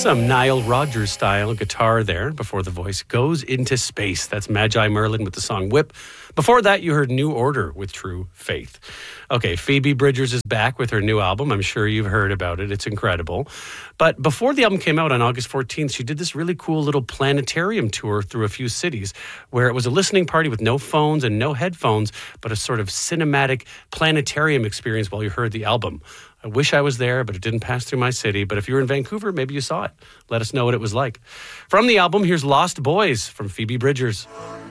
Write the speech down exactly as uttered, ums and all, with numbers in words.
Some Nile Rodgers style guitar there before the voice goes into space. That's Magi Merlin with the song Whip. Before that, you heard New Order with True Faith. Okay, Phoebe Bridgers is back with her new album. I'm sure you've heard about it. It's incredible. But before the album came out on August fourteenth, she did this really cool little planetarium tour through a few cities where it was a listening party with no phones and no headphones, but a sort of cinematic planetarium experience while you heard the album. I wish I was there, but it didn't pass through my city. But if you were in Vancouver, maybe you saw it. Let us know what it was like. From the album, here's Lost Boys from Phoebe Bridgers.